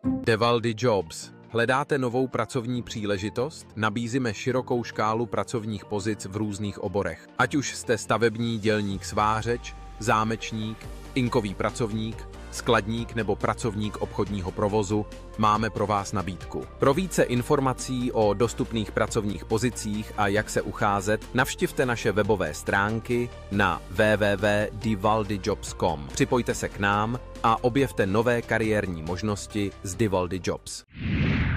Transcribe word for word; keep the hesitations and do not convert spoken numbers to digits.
Devaldi Jobs. Hledáte novou pracovní příležitost? Nabízíme širokou škálu pracovních pozic v různých oborech. Ať už jste stavební dělník svářeč, zámečník, inkový pracovník, skladník nebo pracovník obchodního provozu, máme pro vás nabídku. Pro více informací o dostupných pracovních pozicích a jak se ucházet, navštivte naše webové stránky na w w w tečka devaldi jobs tečka com. Připojte se k nám a objevte nové kariérní možnosti z Devaldi Jobs.